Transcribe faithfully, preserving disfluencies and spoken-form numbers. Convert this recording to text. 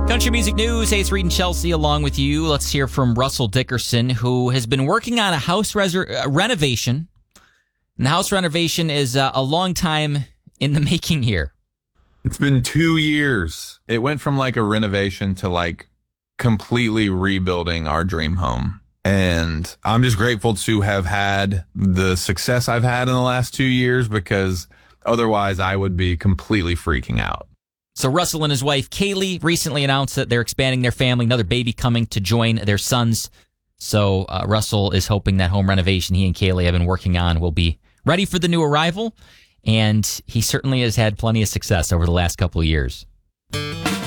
Country Music News. Hey, it's Reed and Chelsea along with you. Let's hear from Russell Dickerson, who has been working on a house reser- uh, renovation. And the house renovation is uh, a long time in the making here. It's been two years. It went from like a renovation to like completely rebuilding our dream home. And I'm just grateful to have had the success I've had in the last two years because otherwise I would be completely freaking out. So Russell and his wife, Kaylee, recently announced that they're expanding their family, another baby coming to join their sons. So uh, Russell is hoping that home renovation he and Kaylee have been working on will be ready for the new arrival. And he certainly has had plenty of success over the last couple of years.